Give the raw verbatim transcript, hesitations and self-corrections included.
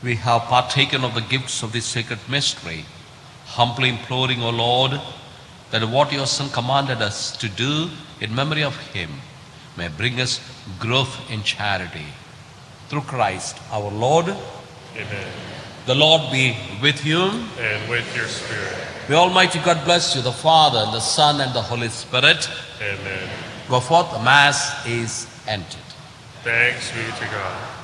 we have partaken of the gifts of this sacred mystery, humbly imploring, O Lord, that what your Son commanded us to do in memory of him may bring us growth in charity. Through Christ our Lord. Amen. The Lord be with you. And with your spirit. May Almighty God bless you, the Father, and the Son, and the Holy Spirit. Amen. Go forth, the Mass is ended. Thanks be to God.